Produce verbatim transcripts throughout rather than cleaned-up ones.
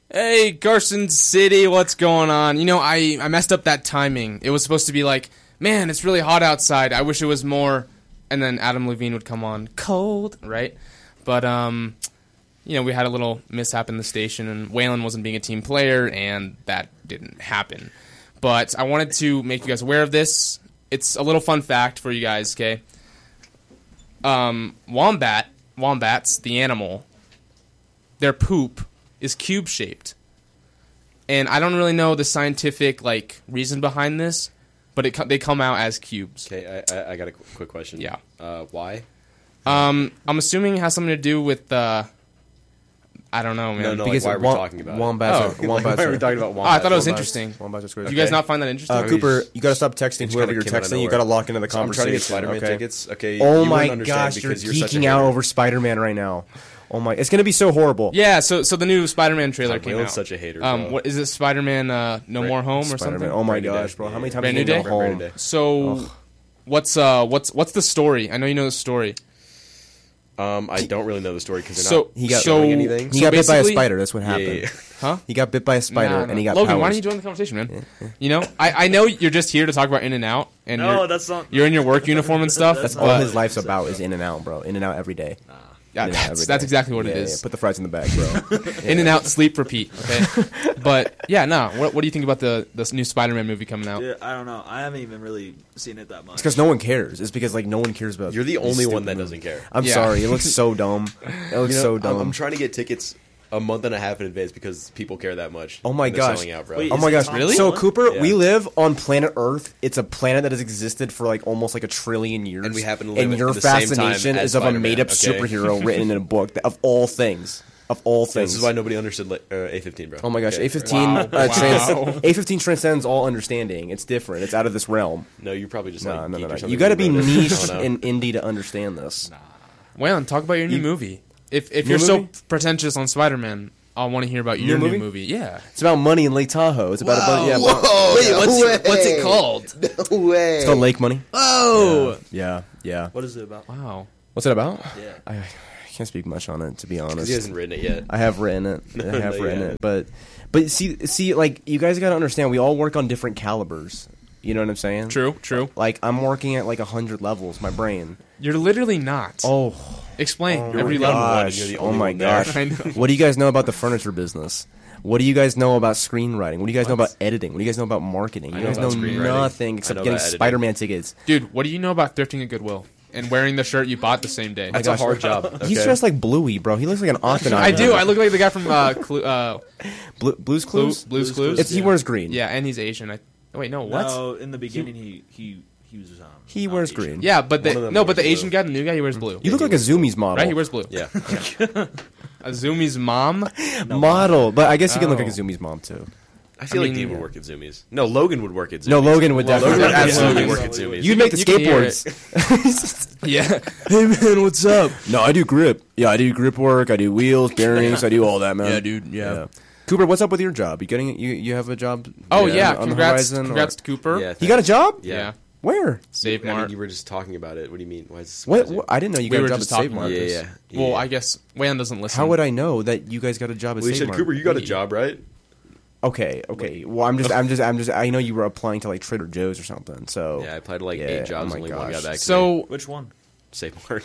Hey, Carson City, what's going on? You know, I, I messed up that timing. It was supposed to be like, man, it's really hot outside. I wish it was more. And then Adam Levine would come on, cold, right? But, um, you know, we had a little mishap in the station, and Waylon wasn't being a team player, and that didn't happen. But I wanted to make you guys aware of this. It's a little fun fact for you guys, okay? Um, wombat, wombats, the animal, their poop is cube-shaped. And I don't really know the scientific, like, reason behind this, but it they come out as cubes. Okay, I, I, I got a qu- quick question. Yeah. Uh, why? Um, I'm assuming it has something to do with, uh, I don't know, man. No, no, Because like, why are we wom- talking about wombats it? are, Like, wombats why are are- we talking about Oh, wombats? I thought it was Wombats- interesting. Wombats are squares. Do you guys Okay. not find that interesting? Uh, Okay. Cooper, you gotta stop texting just whoever kinda you're came out of texting. You nowhere. gotta lock into the So I'm trying to get conversation. Spider-Man okay? tickets. Okay. Oh you my wouldn't understand gosh, you're because you're such a geeking out hater. over Spider-Man right now. Oh my, it's gonna be so horrible. Yeah, so so the new Spider-Man trailer God, came Waylon's out. such a hater, Um, bro. what is it? Spider-Man uh, No Brand- More Home or Spider-Man. something? Oh my Brand new gosh, day. bro, how many times Brand have new you day? been Brand home? new day. So, what's uh what's what's the story? I know you know the story. Um, I don't really know the story because they're So not He got- so showing anything. He so got bit by a basically- spider. That's what Yeah, happened. yeah, yeah. Huh? He got bit by a spider Nah, and nah. he got Logan, powers. why don't you join the conversation, man? You know, I, I know you're just here to talk about In and Out, and No, you're, that's not. you're in your work uniform and stuff. That's All not- his life's That's about not- is In and Out, bro. In and Out every day. yeah, In-N-Out that's, every that's day. exactly what Yeah, it yeah, is. Put the fries in the bag, bro. In and Out, sleep, repeat. Okay, but yeah, no. What, what do you think about the this new Spider-Man movie coming out? Yeah, I don't know. I haven't even really seen it that much. It's because no one cares. It's because like no one cares about. You're the these only one stupid that movies. doesn't care. I'm Yeah. sorry. It looks so dumb. It looks You know, so I'm, dumb. I'm trying to get tickets a month and a half in advance because people care that much. Oh my And they're gosh. selling out, bro. Wait, Oh Is my it gosh! Tom Really? So Holland? Cooper, Yeah. we live on planet Earth. It's a planet that has existed for like almost like a trillion years, And we happen to live And at your the same time fascination as is of a Spider-Man, made-up okay? superhero written in a book that, of all things. Of all things. This is why nobody understood like, uh, A fifteen, bro. Oh my gosh! Okay. A fifteen, Wow. uh, Wow. trans- A fifteen transcends all understanding. It's different. It's out of this realm. No, you probably just No, like no, geek no, or no. something You got to be wrote it. niche I don't know. and indie to understand this. Waylon, talk about your new You- movie. If if New you're movie? so pretentious on Spider-Man, I want to hear about your New new movie? movie. Yeah. It's about money in Lake Tahoe. It's about a bunch. Yeah, about- Wait, yeah. what's what's it called? No way. It's called Lake Money. Oh. Yeah, yeah. What is it about? Wow. What's it about? Yeah. I, I can't speak much on it, to be Because honest. he hasn't written it yet. I have written it. I No, have you written haven't. it, but but see, see, like you guys got to understand, we all work on different calibers. You know what I'm saying? True. True. Like I'm working at like a hundred levels. My brain. You're literally not. Oh, Explain oh every my level. gosh. You're the Oh only my one there. gosh. I know. What do you guys know about the furniture business? What do you guys know about screenwriting? What do you guys know What? about editing? What do you guys know about marketing? You I know guys know about screenwriting. nothing I except know getting about editing. Spider-Man tickets. Dude, what do you know about thrifting at Goodwill and wearing the shirt you bought the same day? That's gosh. a hard job. He's okay? dressed like Bluey, bro. He looks like an Octonauts. I do. I look like the guy from uh, Clu- uh, Blue, Blue's Blue, Clues. Blue's Blue's Clues. It's, he Yeah. wears green. Yeah, and he's Asian. I oh, wait, no, what? No, in the beginning he he he was um. He not wears Asian. green. Yeah, but One of the them no, but the wears Asian blue. guy, the new guy, he wears blue. You look like a Zoomies model. Right, he wears blue. Yeah. Azumi's mom. model, but I guess you can look Oh. like a Zoomies mom too. I feel I like mean, Dave would yeah. work at Zoomies. No, Logan would work at Zoomies. No, Logan would Logan definitely. Logan would Yeah. absolutely Yeah. work at Zoomies. You'd make the You can hear it. skateboards. Yeah. Hey man, what's up? No, I do grip. Yeah, I do grip work. I do wheels, bearings. I do all that, man. Yeah, dude, yeah. Cooper, what's up with your job? You getting you? You have a job? Oh yeah, yeah, on the congrats, horizon, or- congrats to Cooper. Yeah, You got a job? Yeah. Yeah. Where? Save I mean, Mart. you were just talking about it. What do you mean? Why is this What, surprising? what? I didn't know you We got were a job just at Save talking Mart. about Yeah, this. yeah. Well, yeah. I guess Wayan doesn't listen. How would I know that you guys got a job at Well, you Save said, Mart? Cooper, you got a We- job, right? Okay, okay. Well, I'm just, I'm just, I'm just. I know you were applying to like Trader Joe's or something. So Yeah, I applied to like Yeah, eight jobs. oh my only one gosh. got back to me. So Which one? Save Mart.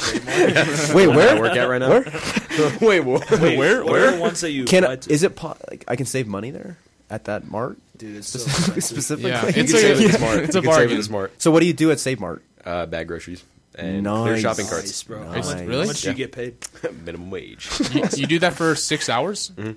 wait, where? I work at right now. Where? Wait, what? Wait, where- What where? are the ones that you Can applied to? is it? Po- like, I can save money there at that mart Dude, it's so specifically. expensive. specifically? Yeah, You It's can a- save it yeah, at Smart. it's You a can save it bargain. at Smart. So what do you do at Save Mart? Uh, bag groceries and Nice. clear shopping Nice, carts. bro. How Nice. much, Really? how much do you Yeah. get paid? Minimum wage. you, you do that for six hours? Mm-hmm.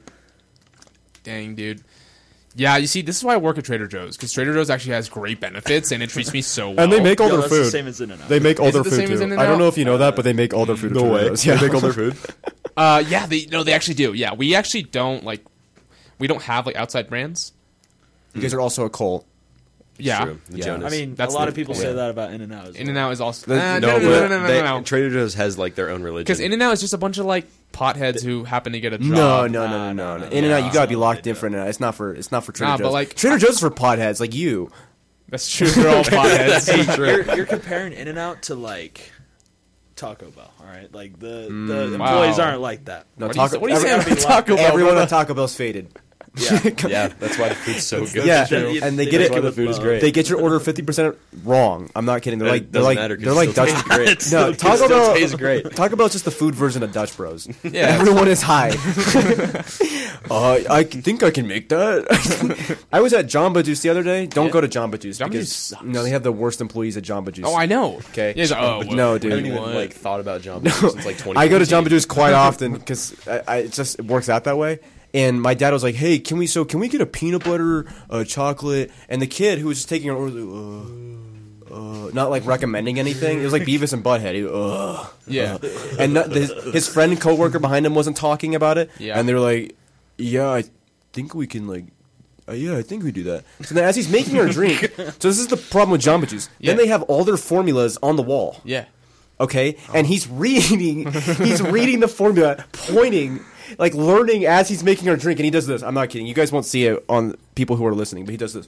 Dang, dude. Yeah, you see, this is why I work at Trader Joe's, because Trader Joe's actually has great benefits, and it treats me so well. And they make all Yo, their that's the food. same as In-N-Out. They make all Is their it the food same as too. In-N-Out? I don't know if you know that, but they make all their food. No at way. Trader Joe's. Yeah. They make all their food. Uh, yeah, they no, they actually do. Yeah, we actually don't like, we don't have like outside brands. You guys are also a cult. Yeah, True. The Yeah. Jonas. I mean, That's a lot the- of people yeah. say that about In-N-Out as well. In and Out is also The- uh, no, no, no, no, but no, no, no, they- no, no. Trader Joe's has like their own religion. Because In and Out is just a bunch of like potheads who happen to get a job. No, no, no, Nah, no, no, nah, no. nah, In and out, nah. you gotta be That's not locked what they in for In and Out. It's not for. It's not for Trader Nah, Joe's. but, like, Trader Joe's is for potheads like you. That's true. They're all potheads. You're, you're comparing In-N-Out to like Taco Bell. All right, like the Mm. the Wow. employees aren't like that. No, What do you Taco, say- what do you say every- about Taco Bell? Everyone at Taco Bell's faded. Yeah, Yeah, that's why the food's so good. Yeah, They- and they they get That's it. why the food is great. They get your order fifty percent wrong. I'm not kidding. They're It like they're doesn't like matter 'cause they're it like still Dutch. tastes great. It's No, still- Taco still Bell. tastes great. Taco Bell's just the food version of Dutch Bros. Yeah. Everyone is high. uh, I can- think I can make that. I was at Jamba Juice the other day. Don't Yeah. go to Jamba Juice Jamba because Juice sucks. no, they have the worst employees at Jamba Juice. Oh, I know. Okay. Yeah, he's like, oh, But well, no, I dude. haven't even What? like thought about Jamba Juice since like twenty. I go to Jamba Juice quite often because I, I it just it works out that way. And my dad was like, "Hey, can we so can we get a peanut butter, uh, chocolate?" And the kid who was just taking an order, was like, uh, uh, not like recommending anything. It was like Beavis and Butthead. He, uh, Yeah. uh. and not, his, his friend and coworker behind him wasn't talking about it. Yeah. And they were like, "Yeah, I think we can like." Uh, yeah, I think we do that. So then, as he's making her drink, so this is the problem with Jamba Juice. Yeah. Then they have all their formulas on the wall. Yeah. Okay, and he's reading, he's reading the formula, pointing, like learning as he's making her drink, and he does this. I'm not kidding. You guys won't see it on people who are listening, but he does this.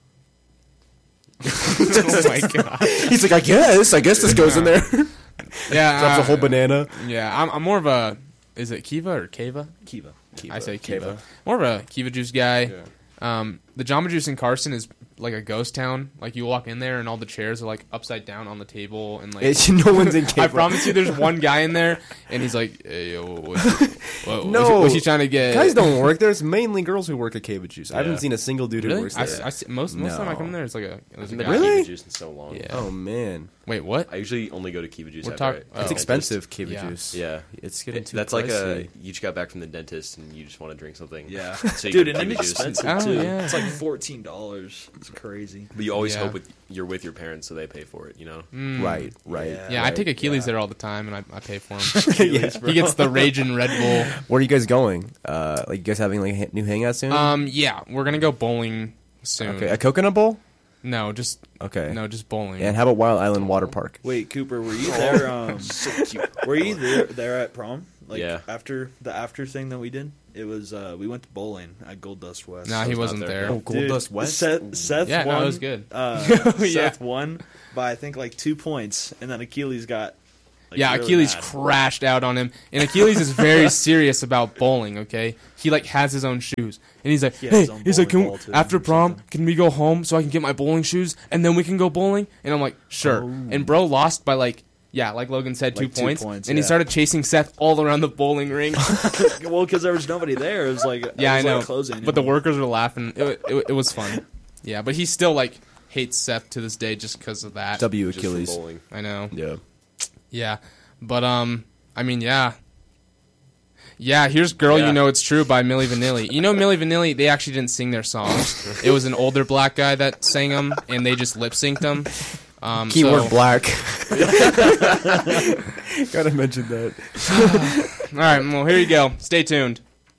Oh my god. He's like, I guess, I guess this goes in there. Yeah. Drops a uh, whole banana. Yeah, I'm, I'm more of a. Is it Kiva or Kava? Kiva. I say Kiva. Kiva. More of a Kiva Juice guy. Um, the Jamba Juice in Carson is like a ghost town. Like you walk in there and all the chairs are like upside down on the table and like. It's, no one's in I Kiva. promise you, there's one guy in there and he's like, hey, yo, what's, what, No. what's, he, what's he trying to get? Guys don't work there. It's mainly girls who work at Kiva Juice. I haven't Yeah. seen a single dude who Really? works I, there. I see, most most of the time I No. come in there, it's like a. There's a I've been guy. to Really? Kiva Juice in so long. Yeah. Oh man, Wait, what? I usually only go to Kiva Juice. We're after talk- I- oh. it's I expensive Kiva Yeah. Juice. Yeah, It's getting It- too that's like pricey. a you just got back from the dentist and you just want to drink something. Yeah, So you dude, go and to Kiva Juice. inexpensive Oh, too. yeah. It's like fourteen dollars. It's crazy. But you always Yeah. hope with, you're with your parents, so they pay for it. You know. Mm. Right, right. Yeah. Yeah, I right. take Achilles yeah. there all the time, and I, I pay for him. Yeah. He gets the Raging Red Bull. Where are you guys going? Uh, like you guys having like a ha- new hangout soon? Um, yeah, we're gonna go bowling soon. okay, a coconut bowl. No, just Okay. no, just bowling. And how about Wild Island Water Park? Wait, Cooper, were you there? Um, So cute. were you there, there at prom? Like Yeah. after the after thing that we did, it was uh, we went to bowling at Gold Dust West. Nah, he was not wasn't there. there. Oh, Gold Dude, Dust West. Seth, Seth Yeah, no, won. it was good. Uh, Yeah. Seth won by I think like two points, and then Achilles got. Like, yeah, really Achilles mad. crashed out on him, and Achilles is very serious about bowling. Okay, he like has his own shoes, and he's like, He has "Hey," his own he's like, bowling can ball, too, after or prom, something. can we go home so I can get my bowling shoes, and then we can go bowling?" And I'm like, "Sure." Oh. And bro lost by like, yeah, like Logan said, two Like two points, points, and he yeah. started chasing Seth all around the bowling ring. Well, because there was nobody there. It was like yeah, it I was know, Like closing, but the workers were laughing. It, it, it was fun. Yeah, but he still like hates Seth to this day just because of that. W Just from Achilles. bowling. I know. Yeah. Yeah, but um, I mean, yeah, yeah. Here's "Girl, Yeah. You Know It's True" by Milli Vanilli. You know, Milli Vanilli. They actually didn't sing their songs. It was an older black guy that sang them, and they just lip synced them. Um, Keyword so- black. Gotta mention that. All right, well, here you go. Stay tuned.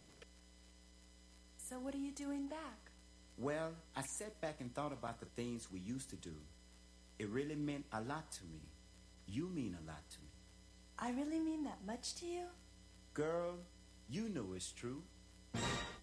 So what are you doing back? Well, I sat back and thought about the things we used to do. It really meant a lot to me. You mean a lot to me. I really mean that much to you? Girl, you know it's true.